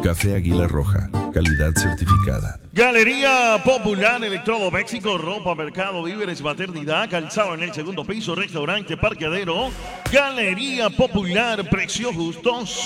Café Águila Roja, calidad certificada. Galería Popular, electrodomésticos, ropa, mercado, víveres, maternidad, calzado en el segundo piso, restaurante, parqueadero. Galería Popular, precios justos.